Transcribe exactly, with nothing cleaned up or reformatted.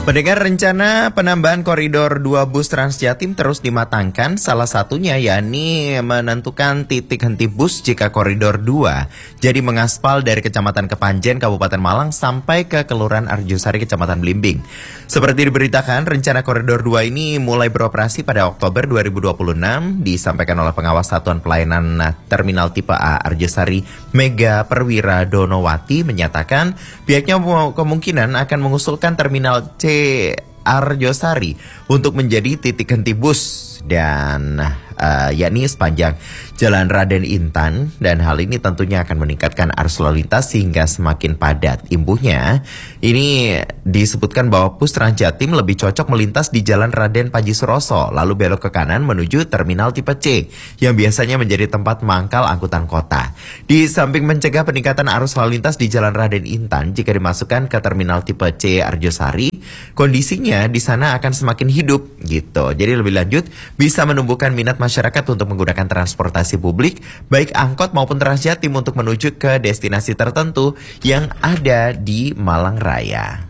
Pendengar, rencana penambahan koridor dua bus Transjatim terus dimatangkan, salah satunya yakni menentukan titik henti bus jika koridor dua jadi mengaspal dari Kecamatan Kepanjen, Kabupaten Malang sampai ke Kelurahan Arjosari, Kecamatan Blimbing. Seperti diberitakan, rencana koridor dua ini mulai beroperasi pada Oktober dua ribu dua puluh enam, disampaikan oleh pengawas Satuan Pelayanan Terminal Tipe A Arjosari, Mega Perwira Donowati, menyatakan pihaknya kemungkinan akan mengusulkan Terminal C Arjosari untuk menjadi titik henti bus dan uh, yakni sepanjang Jalan Raden Intan, dan hal ini tentunya akan meningkatkan arus lalu lintas sehingga semakin padat. Imbuhnya ini disebutkan bahwa bus Transjatim lebih cocok melintas di Jalan Raden Panji Suroso lalu belok ke kanan menuju Terminal Tipe C yang biasanya menjadi tempat mangkal angkutan kota. Di samping mencegah peningkatan arus lalu lintas di Jalan Raden Intan, jika dimasukkan ke Terminal Tipe C Arjosari, kondisinya di sana akan semakin hidup gitu. Jadi lebih lanjut bisa menumbuhkan minat masyarakat untuk menggunakan transportasi publik baik angkot maupun Transjatim untuk menuju ke destinasi tertentu yang ada di Malang Raya.